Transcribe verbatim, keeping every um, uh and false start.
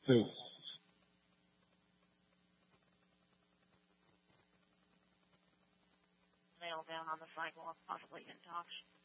So Nail down on the sidewalk, possibly in talks.